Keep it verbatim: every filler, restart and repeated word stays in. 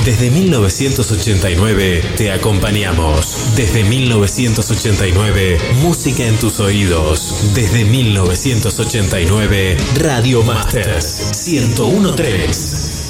Desde mil novecientos ochenta y nueve te acompañamos. Desde mil novecientos ochenta y nueve, música en tus oídos. Desde mil novecientos ochenta y nueve, Radio Masters ciento uno punto tres.